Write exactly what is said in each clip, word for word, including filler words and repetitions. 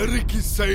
நறுக்கிசை.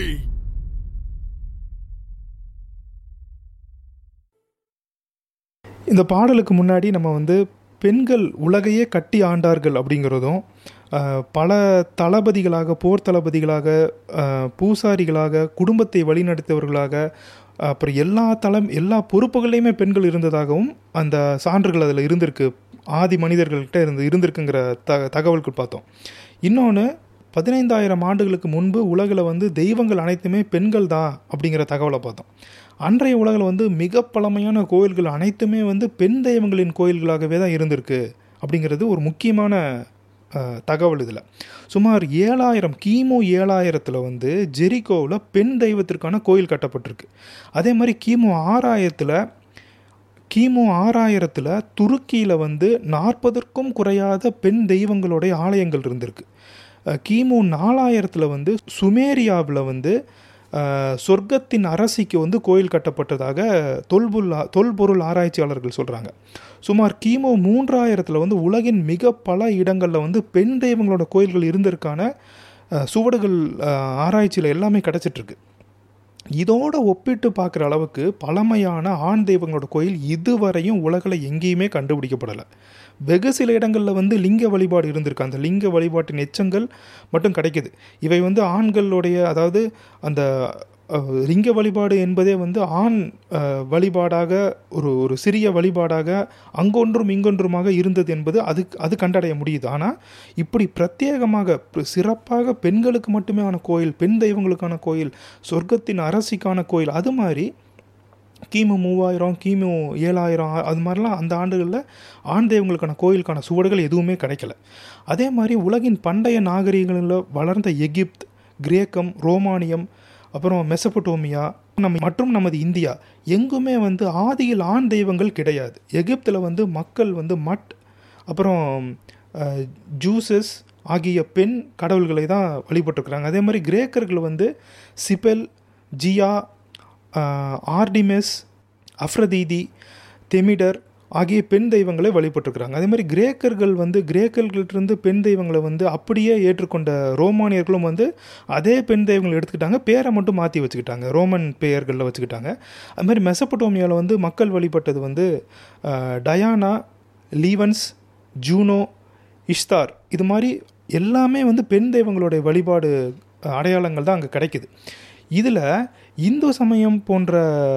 இந்த பாடலுக்கு முன்னாடி நம்ம வந்து பெண்கள் உலகையே கட்டி ஆண்டார்கள் அப்படிங்கிறதும், பல தளபதிகளாக, போர் தளபதிகளாக, பூசாரிகளாக, குடும்பத்தை வழிநடத்தியவர்களாக, அப்புறம் எல்லா தளம் எல்லா பொறுப்புகள்லையுமே பெண்கள் இருந்ததாகவும் அந்த சான்றுகள் அதில் இருந்திருக்கு, ஆதி மனிதர்கள்கிட்ட இருந்து இருந்திருக்குங்கிற த தகவல்கள் பார்த்தோம். இன்னொன்று, பதினைந்தாயிரம் ஆண்டுகளுக்கு முன்பு உலகில் வந்து தெய்வங்கள் அனைத்துமே பெண்கள் தான் அப்படிங்கிற தகவலை பார்த்தோம். அன்றைய உலகில் வந்து மிக பழமையான கோயில்கள் அனைத்துமே வந்து பெண் தெய்வங்களின் கோயில்களாகவே தான் இருந்திருக்கு அப்படிங்கிறது ஒரு முக்கியமான தகவல். இதில் சுமார் ஏழாயிரம் கிமு ஏழாயிரத்தில் வந்து ஜெரிகோவில் பெண் தெய்வத்திற்கான கோயில் கட்டப்பட்டிருக்கு. அதே மாதிரி கிமு ஆறாயிரத்தில் கிமு ஆறாயிரத்தில் துருக்கியில் வந்து நாற்பதற்கும் குறையாத பெண் தெய்வங்களுடைய ஆலயங்கள் இருந்திருக்கு. கிமு நாலாயிரத்தில் வந்து சுமேரியாவில் வந்து சொர்க்கத்தின் அரசிக்கு வந்து கோயில் கட்டப்பட்டதாக தொல்பொருள் தொல்பொருள் ஆராய்ச்சியாளர்கள் சொல்கிறாங்க. சுமார் கிமு மூன்றாயிரத்தில் வந்து உலகின் மிக பல இடங்களில் வந்து பெண் தெய்வங்களோட கோயில்கள் இருந்திருக்கான சுவடுகள் ஆராய்ச்சியில் எல்லாமே கிடச்சிட்ருக்கு. இதோடு ஒப்பிட்டு பார்க்குற அளவுக்கு பழமையான ஆண் தெய்வங்களோட கோயில் இதுவரையும் உலகில் எங்கேயுமே கண்டுபிடிக்கப்படலை. வெகு சில இடங்களில் வந்து லிங்க வழிபாடு இருந்திருக்கு. அந்த லிங்க வழிபாட்டின் எச்சங்கள் மட்டும் கிடைக்குது. இவை வந்து ஆண்களுடைய, அதாவது அந்த லிங்க வழிபாடு என்பதே வந்து ஆண் வழிபாடாக, ஒரு ஒரு சிறிய வழிபாடாக அங்கொன்றும் இங்கொன்றுமாக இருந்தது என்பது அது அது கண்டடைய முடியுது. ஆனால் இப்படி பிரத்யேகமாக சிறப்பாக பெண்களுக்கு மட்டுமே ஆன கோயில், பெண் தெய்வங்களுக்கான கோயில், சொர்க்கத்தின் அரசிக்கான கோயில், அது மாதிரி கிமு மூவாயிரம் கிமு ஏழாயிரம் அது மாதிரிலாம் அந்த ஆண்டுகளில் ஆண் தெய்வங்களுக்கான கோயிலுக்கான சுவடுகள் எதுவுமே கிடைக்கல. அதே மாதிரி உலகின் பண்டைய நாகரிகங்களில் வளர்ந்த எகிப்த், கிரேக்கம், ரோமானியம், அப்புறம் மெசபடோமியா நம்ம மற்றும் நமது இந்தியா எங்குமே வந்து ஆதியில் ஆண் தெய்வங்கள் கிடையாது. எகிப்தில் வந்து மக்கள் வந்து மட், அப்புறம் ஜூசஸ் ஆகிய பெண் கடவுள்களை தான் வழிபட்டுருக்குறாங்க. அதே மாதிரி கிரேக்கர்கள் வந்து சிபெல், ஜியா, ஆர்டிமெஸ், அஃப்ரதீதி, தெமிடர் ஆகிய பெண் தெய்வங்களை வழிபட்டுருக்குறாங்க. அதே மாதிரி கிரேக்கர்கள் வந்து கிரேக்கர்கள்ட்டிருந்து பெண் தெய்வங்களை வந்து அப்படியே ஏற்றுக்கொண்ட ரோமானியர்களும் வந்து அதே பெண் தெய்வங்களை எடுத்துக்கிட்டாங்க, பேரை மட்டும் மாற்றி வச்சுக்கிட்டாங்க, ரோமன் பெயர்களில் வச்சுக்கிட்டாங்க. அது மாதிரி மெசபடோமியாவில் வந்து மக்கள் வழிபட்டது வந்து டயானா, லீவன்ஸ், ஜூனோ, இஷ்தார், இது மாதிரி எல்லாமே வந்து பெண் தெய்வங்களுடைய வழிபாடு அடையாளங்கள் தான் அங்கே கிடைக்குது. இதில் இந்து சமயம் போன்ற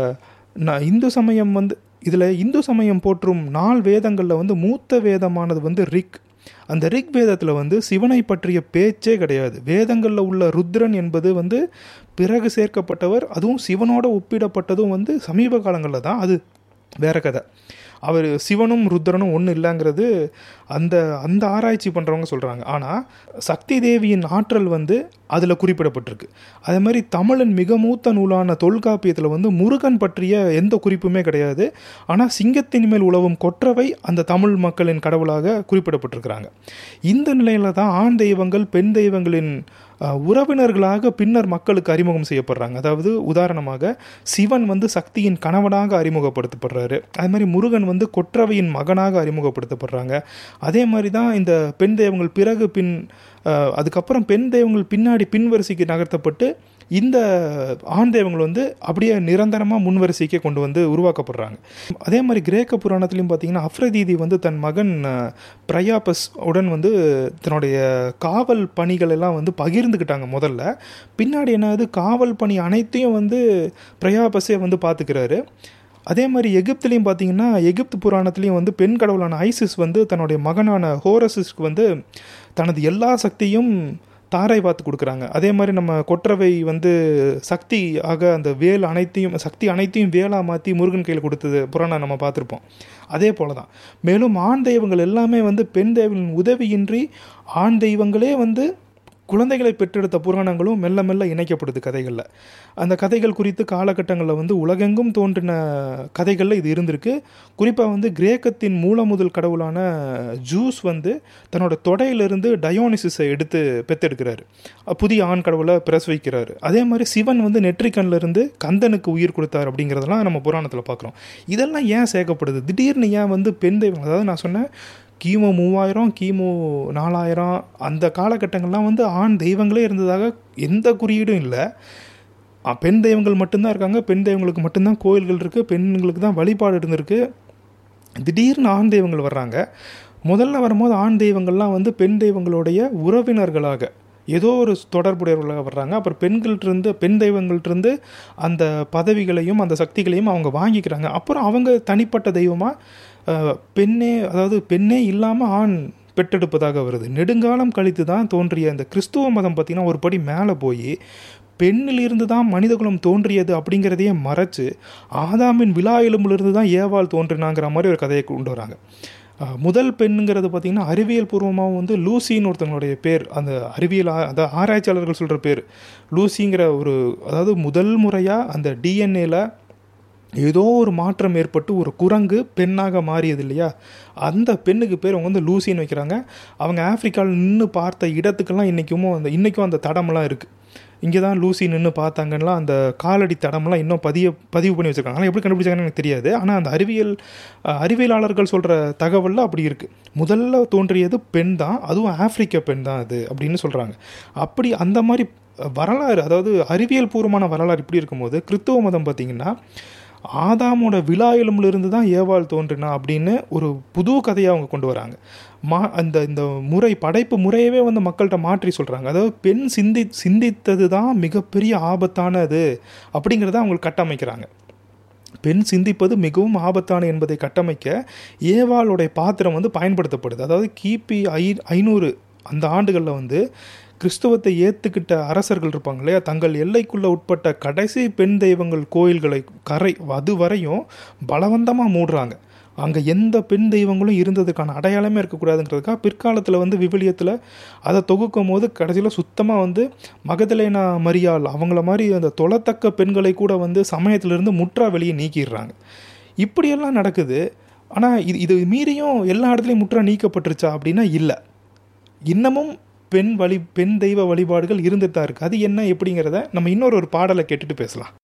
இந்து சமயம் வந்து இதில் இந்து சமயம் போற்றும் நால் வேதங்களில் வந்து மூத்த வேதமானது வந்து ரிக். அந்த ரிக் வேதத்தில் வந்து சிவனை பற்றிய பேச்சே கிடையாது. வேதங்களில் உள்ள ருத்ரன் என்பது வந்து பிறகு சேர்க்கப்பட்டவர், அதுவும் சிவனோட ஒப்பிடப்பட்டதும் வந்து சமீப காலங்களில் தான். அது வேற கதை. அவர் சிவனும் ருத்ரனும் ஒன்றும் இல்லைங்கிறது அந்த அந்த ஆராய்ச்சி பண்ணுறவங்க சொல்கிறாங்க. ஆனால் சக்தி தேவியின் ஆற்றல் வந்து அதில் குறிப்பிடப்பட்டிருக்கு. அதே மாதிரி தமிழின் மிக மூத்த நூலான தொல்காப்பியத்தில் வந்து முருகன் பற்றிய எந்த குறிப்புமே கிடையாது. ஆனால் சிங்கத்தின் மேல் உலவும் கொற்றவை அந்த தமிழ் மக்களின் கடவுளாக குறிப்பிடப்பட்டிருக்கிறாங்க. இந்த நிலையில் தான் ஆண் தெய்வங்கள் பெண் தெய்வங்களின் உறவினர்களாக பின்னர் மக்களுக்கு அறிமுகம் செய்யப்படுறாங்க. அதாவது உதாரணமாக சிவன் வந்து சக்தியின் கணவனாக அறிமுகப்படுத்தப்படுறாரு. அதே மாதிரி முருகன் வந்து கொற்றவையின் மகனாக அறிமுகப்படுத்தப்படுறாங்க. அதே மாதிரி தான் இந்த பெண் தெய்வங்கள் பிறகு பின் அதுக்கப்புறம் பெண் தெய்வங்கள் பின்னாடி பின்வரிசைக்கு நகர்த்தப்பட்டு இந்த ஆண் தெய்வங்கள் வந்து அப்படியே நிரந்தரமாக முன்வரிசைக்கே கொண்டு வந்து உருவாக்கப்படுறாங்க. அதே மாதிரி கிரேக்க புராணத்துலையும் பார்த்தீங்கன்னா அஃப்ரதீதி வந்து தன் மகன் பிரயாபஸ் உடன் வந்து தன்னுடைய காவல் பணிகள் எல்லாம் வந்து பகிர்ந்துக்கிட்டாங்க முதல்ல. பின்னாடி என்னது, காவல் பணி அனைத்தையும் வந்து பிரயாபஸே வந்து பார்த்துக்கிறாரு. அதே மாதிரி எகிப்துலேயும் பார்த்தீங்கன்னா எகிப்து புராணத்துலேயும் வந்து பெண் கடவுளான ஐசிஸ் வந்து தன்னுடைய மகனான ஹோரசிஸ்க்கு வந்து தனது எல்லா சக்தியும் தாரை பார்த்து கொடுக்குறாங்க. அதே மாதிரி நம்ம கொற்றவை வந்து சக்தி ஆக அந்த வேல் அனைத்தையும் சக்தி அனைத்தையும் வேலாக மாற்றி முருகன் கையில் கொடுத்தது புராணம் நம்ம பார்த்துருப்போம். அதே போல தான் மேலும் ஆண் தெய்வங்கள் எல்லாமே வந்து பெண் தெய்வங்களின் உதவியின்றி ஆண் தெய்வங்களே வந்து குழந்தைகளை பெற்றெடுத்த புராணங்களும் மெல்ல மெல்ல இணைக்கப்படுது கதைகளில். அந்த கதைகள் குறித்து காலகட்டங்களில் வந்து உலகெங்கும் தோன்றின கதைகளில் இது இருந்திருக்கு. குறிப்பாக வந்து கிரேக்கத்தின் மூல முதல் கடவுளான ஜூஸ் வந்து தன்னோட தொடையிலிருந்து டயோனிசிஸை எடுத்து பெற்றெடுக்கிறாரு, புதிய ஆண் கடவுளை பிரசவிக்கிறாரு. அதே மாதிரி சிவன் வந்து நெற்றிக்கண்ணிலிருந்து கந்தனுக்கு உயிர் கொடுத்தார் அப்படிங்கிறதெல்லாம் நம்ம புராணத்தில் பார்க்குறோம். இதெல்லாம் ஏன் சேர்க்கப்படுது? திடீர்னு ஏன் வந்து பெண் தெய்வம், அதாவது நான் சொன்னேன் கிமு மூவாயிரம் கிமு நாலாயிரம் அந்த காலகட்டங்கள்லாம் வந்து ஆண் தெய்வங்களே இருந்ததாக எந்த குறியீடும் இல்லை. பெண் தெய்வங்கள் மட்டும்தான் இருக்காங்க, பெண் தெய்வங்களுக்கு மட்டும்தான் கோயில்கள் இருக்குது, பெண்களுக்கு தான் வழிபாடு இருந்திருக்கு. திடீர்னு ஆண் தெய்வங்கள் வர்றாங்க. முதல்ல வரும்போது ஆண் தெய்வங்கள்லாம் வந்து பெண் தெய்வங்களுடைய உறவினர்களாக ஏதோ ஒரு தொடர்புடையவர்களாக வர்றாங்க. அப்புறம் பெண்கள்கிட்டருந்து பெண் தெய்வங்கள்கிட்டருந்து அந்த பதவிகளையும் அந்த சக்திகளையும் அவங்க வாங்கிக்கிறாங்க. அப்புறம் அவங்க தனிப்பட்ட தெய்வமாக பெண்ணே அதாவது பெண்ணே இல்லாமல் ஆண் பெற்றெடுப்பதாக வருது. நெடுங்காலம் கழித்து தான் தோன்றிய இந்த கிறிஸ்துவ மதம் பார்த்திங்கன்னா ஒரு படி மேலே போய் பெண்ணிலிருந்து தான் மனிதகுலம் தோன்றியது அப்படிங்கிறதையே மறைச்சு ஆதாமின் விலா எலும்பிலிருந்து தான் ஏவாள் தோன்றினாங்கிற மாதிரி ஒரு கதையை கொண்டு வராங்க. முதல் பெண்ணுங்கிறது பார்த்திங்கன்னா அறிவியல் பூர்வமாகவும் வந்து லூசின்னு ஒருத்தவங்களுடைய பேர், அந்த அறிவியல் அந்த ஆராய்ச்சியாளர்கள் சொல்கிற பேர் லூசிங்கிற ஒரு, அதாவது முதல் முறையாக அந்த டிஎன்ஏல ஏதோ ஒரு மாற்றம் ஏற்பட்டு ஒரு குரங்கு பெண்ணாக மாறியது இல்லையா, அந்த பெண்ணுக்கு பேர் அவங்க வந்து லூசின்னு வைக்கிறாங்க. அவங்க ஆஃப்ரிக்காவில் நின்று பார்த்த இடத்துக்கெல்லாம் இன்றைக்கும் அந்த இன்றைக்கும் அந்த தடமெல்லாம் இருக்குது. இங்கே தான் லூசி நின்று பார்த்தாங்கன்னா அந்த காலடி தடமெல்லாம் இன்னும் பதிய பதிவு பண்ணி வச்சுருக்காங்க. ஆனால் எப்படி கண்டுபிடிச்சாங்கன்னு எனக்கு தெரியாது. ஆனால் அந்த அறிவியல் அறிவியலாளர்கள் சொல்கிற தகவலில் அப்படி இருக்குது. முதல்ல தோன்றியது பெண் தான், அதுவும் ஆஃப்ரிக்க பெண் தான் அது அப்படின்னு சொல்கிறாங்க. அப்படி அந்த மாதிரி வரலாறு, அதாவது அறிவியல் பூர்வமான வரலாறு இப்படி இருக்கும்போது கிறிஸ்துவ மதம் பார்த்திங்கன்னா ஆதாமோட விலா எலும்பிலிருந்து தான் ஏவாள் தோன்றினா அப்படின்னு ஒரு புது கதையை அவங்க கொண்டு வராங்க. மா அந்த இந்த முறை படைப்பு முறையவே வந்து மக்கள்கிட்ட மாற்றி சொல்கிறாங்க. அதாவது பெண் சிந்தி சிந்தித்தது தான் மிகப்பெரிய ஆபத்தானது அப்படிங்கிறத அவங்களுக்கு கட்டமைக்கிறாங்க. பெண் சிந்திப்பது மிகவும் ஆபத்தான என்பதை கட்டமைக்க ஏவாளுடைய பாத்திரம் வந்து பயன்படுத்தப்படுது. அதாவது கிபி ஐ ஐநூறு அந்த ஆண்டுகளில் வந்து கிறிஸ்துவத்தை ஏற்றுக்கிட்ட அரசர்கள் இருப்பாங்க இல்லையா, தங்கள் எல்லைக்குள்ளே உட்பட்ட கடைசி பெண் தெய்வங்கள் கோயில்களை கரை அது வரையும் பலவந்தமாக மூடுறாங்க. அங்கே எந்த பெண் தெய்வங்களும் இருந்ததுக்கான அடையாளமே இருக்கக்கூடாதுங்கிறதுக்காக பிற்காலத்தில் வந்து விவிலியத்தில் அதை தொகுக்கும் போது கடைசியில் சுத்தமாக வந்து மகதலேனா மரியாள் அவங்கள மாதிரி அந்த தொலைத்தக்க பெண்களை கூட வந்து சமயத்திலிருந்து முற்றா வெளியே நீக்கிடுறாங்க. இப்படியெல்லாம் நடக்குது. ஆனால் இது இது மீறியும் எல்லா இடத்துலையும் முற்றா நீக்கப்பட்டுருச்சா அப்படின்னா இல்லை. இன்னமும் பெண் வழி பெண் தெய்வ வழிபாடுகள் இருந்துட்டு தான் இருக்குது. அது என்ன எப்படிங்கிறத நம்ம இன்னொரு ஒரு பாடலை கேட்டுட்டு பேசலாம்.